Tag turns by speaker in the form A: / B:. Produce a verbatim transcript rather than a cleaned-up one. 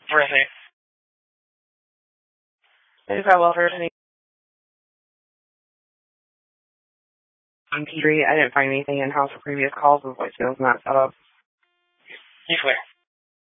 A: Terrific.
B: I just got welfare today. On Petrie, I didn't find anything in-house for previous calls with voicemails not set up.
A: You clear.